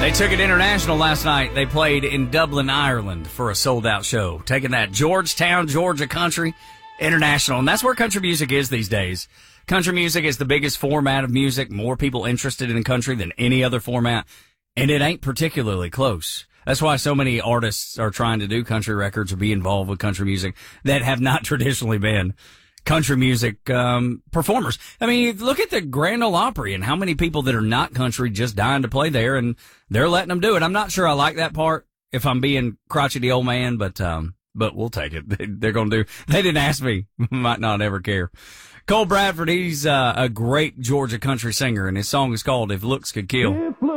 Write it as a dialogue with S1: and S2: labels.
S1: They took it international last night. They played in Dublin, Ireland for a sold-out show, taking that Georgetown, Georgia country international. And that's where country music is these days. Country music is the biggest format of music, more people interested in country than any other format, and it ain't particularly close. That's why so many artists are trying to do country records or be involved with country music that have not traditionally been country music performers. I mean, look at the Grand Ole Opry and how many people that are not country just dying to play there, and they're letting them do it. I'm not sure I like that part if I'm being crotchety old man, but we'll take it. They're going to do. They didn't ask me. Might not ever care. Cole Bradford, he's a great Georgia country singer, and his song is called "If Looks Could Kill."